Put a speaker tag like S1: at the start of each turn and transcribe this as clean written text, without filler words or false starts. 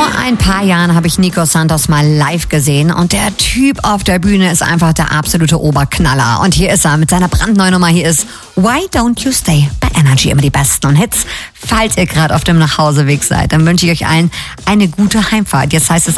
S1: ein paar Jahren habe ich Nico Santos mal live gesehen und der Typ auf der Bühne ist einfach der absolute Oberknaller. Und hier ist er mit seiner brandneuen Nummer. Hier ist Why Don't You Stay bei Energy, immer die besten Hits. Falls ihr gerade auf dem Nachhauseweg seid, dann wünsche ich euch allen eine gute Heimfahrt. Jetzt heißt es